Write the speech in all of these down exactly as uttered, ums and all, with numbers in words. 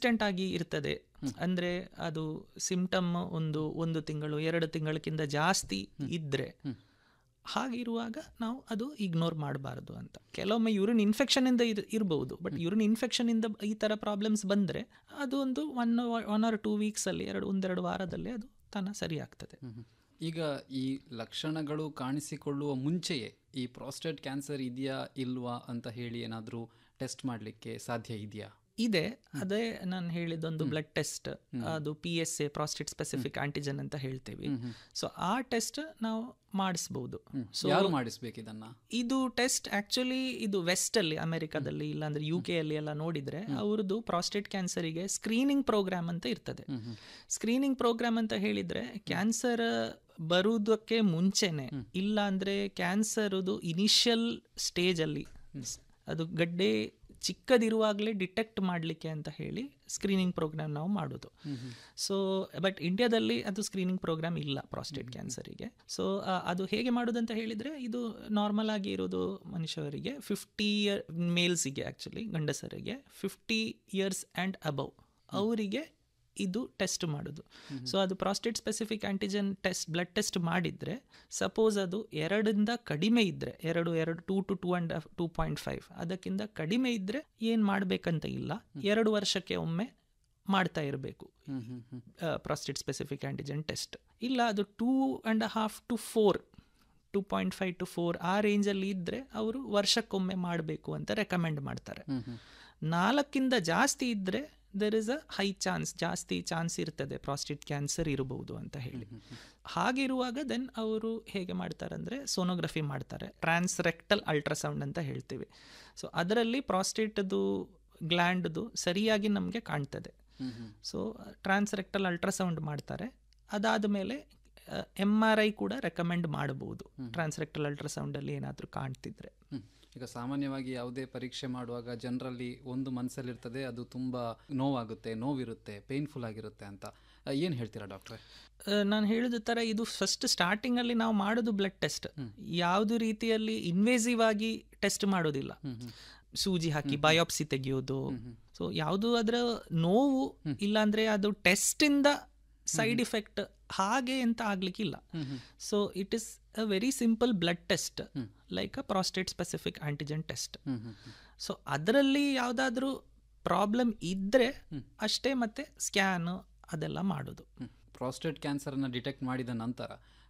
Persistent ಆಗಿ ಇರ್ತದೆ, ಅಂದ್ರೆ ಅದು ಸಿಂಪ್ಟಮ್ ಒಂದು ಒಂದು ತಿಂಗಳು ಎರಡು ತಿಂಗಳಕ್ಕಿಂತ ಜಾಸ್ತಿ ಇದ್ರೆ, ಹಾಗಿರುವಾಗ ನಾವು ಅದು ಇಗ್ನೋರ್ ಮಾಡಬಾರ್ದು ಅಂತ. ಕೆಲವೊಮ್ಮೆ ಯೂರಿನ್ ಇನ್ಫೆಕ್ಷನ್ ಇಂದ ಇರಬಹುದು, ಬಟ್ ಯೂರಿನ್ ಇನ್ಫೆಕ್ಷನ್ ಇಂದ ಈ ತರ ಪ್ರಾಬ್ಲಮ್ಸ್ ಬಂದ್ರೆ ಅದು ಒಂದು one one R two weeks ಅಲ್ಲಿ ಎರಡು ಒಂದೆರಡು ವಾರದಲ್ಲಿ ಅದು ತಾನ ಸರಿ ಆಗ್ತದೆ. ಈಗ ಈ ಲಕ್ಷಣಗಳು ಕಾಣಿಸಿಕೊಳ್ಳುವ ಮುಂಚೆಯೇ ಈ ಪ್ರಾಸ್ಟೇಟ್ ಕ್ಯಾನ್ಸರ್ ಇದೆಯಾ ಇಲ್ವಾ ಅಂತ ಹೇಳಿ ಏನಾದರೂ ಟೆಸ್ಟ್ ಮಾಡಲಿಕ್ಕೆ ಸಾಧ್ಯ ಇದೆಯಾ? ಇದೆ, ಅದೇ ನಾನು ಹೇಳಿದೊಂದು ಬ್ಲಡ್ ಟೆಸ್ಟ್, ಅದು P S A prostate specific antigen ಅಂತ ಹೇಳ್ತೀವಿ. ಸೊ ಆ ಟೆಸ್ಟ್ ನಾವು ಮಾಡಿಸಬಹುದು. ಸೊ ಯಾರು ಮಾಡಿಸ್ಬೇಕು ಇದನ್ನ? ಇದು ಟೆಸ್ಟ್ ಆಕ್ಚುಲಿ ಇದು ವೆಸ್ಟ್ ಅಲ್ಲಿ, ಅಮೆರಿಕಾದಲ್ಲಿ ಇಲ್ಲಾಂದ್ರೆ ಯು ಕೆ ಅಲ್ಲಿ ಎಲ್ಲ ನೋಡಿದ್ರೆ ಅವ್ರದ್ದು ಪ್ರಾಸ್ಟೇಟ್ ಕ್ಯಾನ್ಸರಿಗೆ ಸ್ಕ್ರೀನಿಂಗ್ ಪ್ರೋಗ್ರಾಮ್ ಅಂತ ಇರ್ತದೆ. ಸ್ಕ್ರೀನಿಂಗ್ ಪ್ರೋಗ್ರಾಮ್ ಅಂತ ಹೇಳಿದ್ರೆ ಕ್ಯಾನ್ಸರ್ ಬರುವುದಕ್ಕೆ ಮುಂಚೆನೆ, ಇಲ್ಲ ಅಂದ್ರೆ ಕ್ಯಾನ್ಸರ್ ಇನಿಷಿಯಲ್ ಸ್ಟೇಜ್ ಅಲ್ಲಿ ಅದು ಗಡ್ಡೆ ಚಿಕ್ಕದಿರುವಾಗಲೇ ಡಿಟೆಕ್ಟ್ ಮಾಡಲಿಕ್ಕೆ ಅಂತ ಹೇಳಿ ಸ್ಕ್ರೀನಿಂಗ್ ಪ್ರೋಗ್ರಾಮ್ ನಾವು ಮಾಡೋದು. ಸೊ ಬಟ್ ಇಂಡಿಯಾದಲ್ಲಿ ಅದು ಸ್ಕ್ರೀನಿಂಗ್ ಪ್ರೋಗ್ರಾಮ್ ಇಲ್ಲ ಪ್ರಾಸ್ಟೇಟ್ ಕ್ಯಾನ್ಸರಿಗೆ. ಸೊ ಅದು ಹೇಗೆ ಮಾಡೋದಂತ ಹೇಳಿದರೆ, ಇದು ನಾರ್ಮಲ್ ಆಗಿ ಇರೋದು ಮನುಷ್ಯರಿಗೆ ಫಿಫ್ಟಿ ಇಯರ್ ಮೇಲ್ಸಿಗೆ, ಆ್ಯಕ್ಚುಲಿ ಗಂಡಸರಿಗೆ ಫಿಫ್ಟಿ ಇಯರ್ಸ್ ಆ್ಯಂಡ್ ಅಬವ್ ಅವರಿಗೆ ಇದು ಟೆಸ್ಟ್ ಮಾಡೋದು. ಸೊ ಅದು prostate specific antigen test blood test ಮಾಡಿದರೆ, ಸಪೋಸ್ ಅದು ಎರಡರಿಂದ ಕಡಿಮೆ ಇದ್ದರೆ, ಎರಡು ಎರಡು two to two and two point five ಅದಕ್ಕಿಂತ ಕಡಿಮೆ ಇದ್ದರೆ ಏನು ಮಾಡಬೇಕಂತ ಇಲ್ಲ, ಎರಡು ವರ್ಷಕ್ಕೆ ಒಮ್ಮೆ ಮಾಡ್ತಾ ಇರಬೇಕು ಪ್ರಾಸ್ಟೇಟ್ ಸ್ಪೆಸಿಫಿಕ್ ಆಂಟಿಜನ್ ಟೆಸ್ಟ್. ಇಲ್ಲ ಅದು two and half to four two point five to four ಆ ರೇಂಜಲ್ಲಿ ಇದ್ದರೆ ಅವರು ವರ್ಷಕ್ಕೊಮ್ಮೆ ಮಾಡಬೇಕು ಅಂತ ರೆಕಮೆಂಡ್ ಮಾಡ್ತಾರೆ. ನಾಲ್ಕಿಂದ ಜಾಸ್ತಿ ಇದ್ದರೆ there is a high chance, ಜಾಸ್ತಿ ಚಾನ್ಸ್ ಇರ್ತದೆ ಪ್ರಾಸ್ಟೇಟ್ ಕ್ಯಾನ್ಸರ್ ಇರಬಹುದು ಅಂತ ಹೇಳಿ. ಹಾಗಿರುವಾಗ ದೆನ್ ಅವರು ಹೇಗೆ ಮಾಡ್ತಾರೆ ಅಂದರೆ ಸೋನೋಗ್ರಫಿ ಮಾಡ್ತಾರೆ, ಟ್ರಾನ್ಸ್ ರೆಕ್ಟಲ್ ಅಲ್ಟ್ರಾಸೌಂಡ್ ಅಂತ ಹೇಳ್ತೀವಿ. ಸೊ ಅದರಲ್ಲಿ ಪ್ರಾಸ್ಟೇಟ್ದು ಗ್ಲ್ಯಾಂಡ್ದು ಸರಿಯಾಗಿ ನಮಗೆ ಕಾಣ್ತದೆ. ಸೊ ಟ್ರಾನ್ಸ್ ರೆಕ್ಟಲ್ ಅಲ್ಟ್ರಾಸೌಂಡ್ ಮಾಡ್ತಾರೆ. ಅದಾದ ಮೇಲೆ ಎಮ್ ಆರ್ ಐ ಕೂಡ ರೆಕಮೆಂಡ್ ಮಾಡಬಹುದು ಟ್ರಾನ್ಸ್ ರೆಕ್ಟಲ್ ಅಲ್ಟ್ರಾಸೌಂಡಲ್ಲಿ ಏನಾದರೂ ಕಾಣ್ತಿದ್ರೆ. ಈಗ ಸಾಮಾನ್ಯವಾಗಿ ಯಾವುದೇ ಪರೀಕ್ಷೆ ಮಾಡುವಾಗ ಜನರಲ್ಲಿ ಒಂದು ಮನಸ್ಸಲ್ಲಿರ್ತದೆ, ಅದು ತುಂಬ ನೋವಾಗುತ್ತೆ, ನೋವಿರುತ್ತೆ, ಪೇನ್ಫುಲ್ ಆಗಿರುತ್ತೆ ಅಂತ. ಏನು ಹೇಳ್ತೀರಾ ಡಾಕ್ಟ್ರೆ? ನಾನು ಹೇಳಿದ ಥರ ಇದು ಫಸ್ಟ್ ಸ್ಟಾರ್ಟಿಂಗಲ್ಲಿ ನಾವು ಮಾಡೋದು ಬ್ಲಡ್ ಟೆಸ್ಟ್, ಯಾವುದು ರೀತಿಯಲ್ಲಿ ಇನ್ವೇಸಿವ್ ಆಗಿ ಟೆಸ್ಟ್ ಮಾಡೋದಿಲ್ಲ. ಸೂಜಿ ಹಾಕಿ ಬಯೋಪ್ಸಿ ತೆಗೆಯೋದು, ಸೊ ಯಾವುದು ಅದರ ನೋವು ಇಲ್ಲಾಂದರೆ ಅದು ಟೆಸ್ಟಿಂದ ಸೈಡ್ ಇಫೆಕ್ಟ್ ಹಾಗೆ ಅಂತ ಆಗ್ಲಿಕ್ಕಿಲ್ಲ. So it is a very simple blood test like a prostate specific antigen test. So ಅದರಲ್ಲಿ ಯಾವುದಾದ್ರೂ ಪ್ರಾಬ್ಲಮ್ ಇದ್ರೆ ಅಷ್ಟೇ ಮತ್ತೆ ಸ್ಕ್ಯಾನ್ ಅದೆಲ್ಲ ಮಾಡೋದು. ಪ್ರಾಸ್ಟೇಟ್ ಕ್ಯಾನ್ಸರನ್ನು ಡಿಟೆಕ್ಟ್ ಮಾಡಿದ ನಂತರ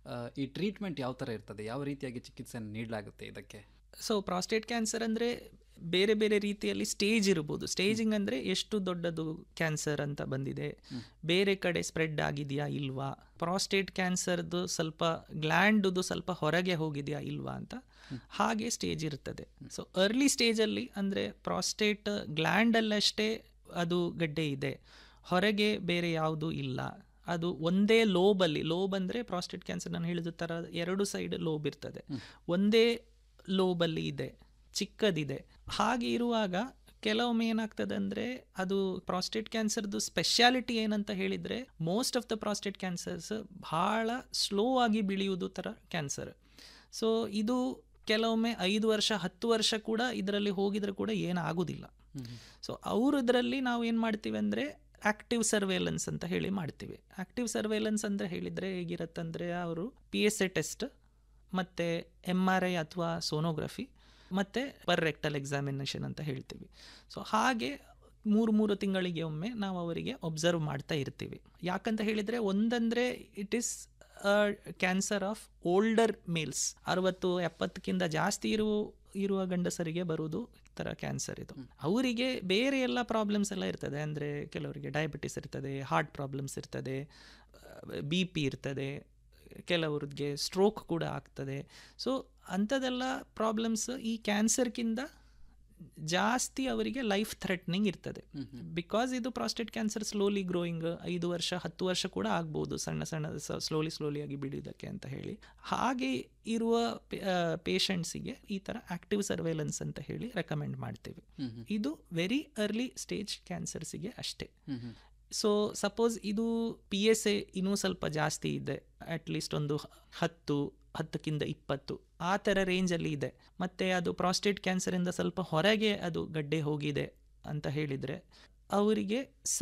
ಈ ಟ್ರೀಟ್ಮೆಂಟ್ ಯಾವ ಥರ ಇರ್ತದೆ, ಯಾವ ರೀತಿಯಾಗಿ ಚಿಕಿತ್ಸೆಯನ್ನು ನೀಡಲಾಗುತ್ತೆ ಇದಕ್ಕೆ? ಸೊ ಪ್ರಾಸ್ಟೇಟ್ ಕ್ಯಾನ್ಸರ್ ಅಂದರೆ ಬೇರೆ ಬೇರೆ ರೀತಿಯಲ್ಲಿ ಸ್ಟೇಜ್ ಇರ್ಬೋದು. ಸ್ಟೇಜಿಂಗ್ ಅಂದರೆ ಎಷ್ಟು ದೊಡ್ಡದು ಕ್ಯಾನ್ಸರ್ ಅಂತ ಬಂದಿದೆ, ಬೇರೆ ಕಡೆ ಸ್ಪ್ರೆಡ್ ಆಗಿದೆಯಾ ಇಲ್ವಾ, ಪ್ರಾಸ್ಟೇಟ್ ಕ್ಯಾನ್ಸರ್ದು ಸ್ವಲ್ಪ ಗ್ಲ್ಯಾಂಡ್ದು ಸ್ವಲ್ಪ ಹೊರಗೆ ಹೋಗಿದೆಯಾ ಇಲ್ವಾ ಅಂತ ಹಾಗೆ ಸ್ಟೇಜ್ ಇರ್ತದೆ. ಸೊ ಅರ್ಲಿ ಸ್ಟೇಜಲ್ಲಿ ಅಂದರೆ ಪ್ರಾಸ್ಟೇಟ್ ಗ್ಲ್ಯಾಂಡಲ್ಲಷ್ಟೇ ಅದು ಗಡ್ಡೆ ಇದೆ, ಹೊರಗೆ ಬೇರೆ ಯಾವುದೂ ಇಲ್ಲ, ಅದು ಒಂದೇ ಲೋಬಲ್ಲಿ, ಲೋಬ್ ಅಂದರೆ ಪ್ರಾಸ್ಟೇಟ್ ಕ್ಯಾನ್ಸರ್ ನಾನು ಹೇಳಿದ ಥರ ಎರಡು ಸೈಡ್ ಲೋಬ್ ಇರ್ತದೆ, ಒಂದೇ ಲೋಬಲ್ಲಿ ಇದೆ, ಚಿಕ್ಕದಿದೆ. ಹಾಗೆ ಇರುವಾಗ ಕೆಲವೊಮ್ಮೆ ಏನಾಗ್ತದೆ ಅಂದರೆ ಅದು ಪ್ರಾಸ್ಟೇಟ್ ಕ್ಯಾನ್ಸರ್ದು ಸ್ಪೆಷಾಲಿಟಿ ಏನಂತ ಹೇಳಿದರೆ, most of the prostate cancers ಭಾಳ ಸ್ಲೋ ಆಗಿ ಬೆಳೆಯುವುದು ಥರ ಕ್ಯಾನ್ಸರ್. ಸೊ ಇದು ಕೆಲವೊಮ್ಮೆ ಐದು ವರ್ಷ ಹತ್ತು ವರ್ಷ ಕೂಡ ಇದರಲ್ಲಿ ಹೋಗಿದ್ರೆ ಕೂಡ ಏನಾಗೋದಿಲ್ಲ. ಸೊ ಅವರು ಇದರಲ್ಲಿ ನಾವು ಏನು ಮಾಡ್ತೀವಿ ಅಂದರೆ ಆಕ್ಟಿವ್ ಸರ್ವೇಲೆನ್ಸ್ ಅಂತ ಹೇಳಿ ಮಾಡ್ತೀವಿ. ಆಕ್ಟಿವ್ ಸರ್ವೇಲೆನ್ಸ್ ಅಂತ ಹೇಳಿದರೆ ಹೇಗಿರುತ್ತಂದರೆ, ಅವರು ಪಿ ಎಸ್ ಎ ಟೆಸ್ಟ್ ಮತ್ತು ಎಮ್ ಆರ್ ಐ ಅಥವಾ ಸೋನೋಗ್ರಫಿ ಮತ್ತು ಪರ್ ರೆಕ್ಟಲ್ ಎಕ್ಸಾಮಿನೇಷನ್ ಅಂತ ಹೇಳ್ತೀವಿ. ಸೊ ಹಾಗೆ ಮೂರು ಮೂರು ತಿಂಗಳಿಗೆ ಒಮ್ಮೆ ನಾವು ಅವರಿಗೆ ಒಬ್ಸರ್ವ್ ಮಾಡ್ತಾ ಇರ್ತೀವಿ. ಯಾಕಂತ ಹೇಳಿದರೆ, ಒಂದಂದರೆ it is cancer of older mails, ಅರವತ್ತು ಎಪ್ಪತ್ತಕ್ಕಿಂತ ಜಾಸ್ತಿ ಇರುವ ಇರುವ ಗಂಡಸರಿಗೆ ಬರುವುದು ಥರ ಕ್ಯಾನ್ಸರ್ ಇದು. ಅವರಿಗೆ ಬೇರೆ ಎಲ್ಲ ಪ್ರಾಬ್ಲಮ್ಸ್ ಎಲ್ಲ ಇರ್ತದೆ, ಅಂದರೆ ಕೆಲವರಿಗೆ ಡಯಾಬಿಟಿಸ್ ಇರ್ತದೆ, ಹಾರ್ಟ್ ಪ್ರಾಬ್ಲಮ್ಸ್ ಇರ್ತದೆ, ಬಿ ಪಿ ಇರ್ತದೆ, ಕೆಲವ್ರಿಗೆ ಸ್ಟ್ರೋಕ್ ಕೂಡ ಆಗ್ತದೆ. ಸೊ ಅಂಥದ್ದೆಲ್ಲ ಪ್ರಾಬ್ಲಮ್ಸ್ ಈ ಕ್ಯಾನ್ಸರ್ಗಿಂತ ಜಾಸ್ತಿ ಅವರಿಗೆ ಲೈಫ್ ಥ್ರೆಟ್ನಿಂಗ್ ಇರ್ತದೆ. ಬಿಕಾಸ್ ಇದು ಪ್ರಾಸ್ಟೇಟ್ ಕ್ಯಾನ್ಸರ್ ಸ್ಲೋಲಿ ಗ್ರೋಯಿಂಗ್, ಐದು ವರ್ಷ ಹತ್ತು ವರ್ಷ ಕೂಡ ಆಗ್ಬೋದು ಸಣ್ಣ ಸಣ್ಣ ಸ್ಲೋಲಿ ಸ್ಲೋಲಿ ಆಗಿ ಬಿಡೋದಕ್ಕೆ ಅಂತ ಹೇಳಿ. ಹಾಗೆ ಇರುವ ಪೇಷಂಟ್ಸಿಗೆ ಈ ಥರ ಆಕ್ಟಿವ್ ಸರ್ವೇಲೆನ್ಸ್ ಅಂತ ಹೇಳಿ ರೆಕಮೆಂಡ್ ಮಾಡ್ತೀವಿ. ಇದು ವೆರಿ ಅರ್ಲಿ ಸ್ಟೇಜ್ ಕ್ಯಾನ್ಸರ್ಸಿಗೆ ಅಷ್ಟೇ. ಸೊ ಸಪೋಸ್ ಇದು ಪಿ ಎಸ್ ಎ ಇನ್ನೂ ಸ್ವಲ್ಪ ಜಾಸ್ತಿ ಇದೆ, ಅಟ್ಲೀಸ್ಟ್ ಒಂದು ಹತ್ತು ಹತ್ತಕ್ಕಿಂತ ಇಪ್ಪತ್ತು ಆ ಥರ ರೇಂಜಲ್ಲಿ ಇದೆ, ಮತ್ತು ಅದು ಪ್ರಾಸ್ಟೇಟ್ ಕ್ಯಾನ್ಸರಿಂದ ಸ್ವಲ್ಪ ಹೊರಗೆ ಅದು ಗಡ್ಡೆ ಹೋಗಿದೆ ಅಂತ ಹೇಳಿದರೆ ಅವರಿಗೆ